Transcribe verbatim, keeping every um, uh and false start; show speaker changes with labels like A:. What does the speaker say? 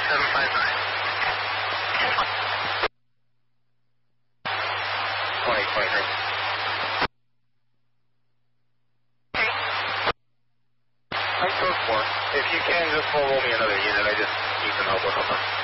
A: seven five nine. twenty, twenty-three.
B: Okay.
A: I code four. If you can, just roll me another unit. I just need some help with something.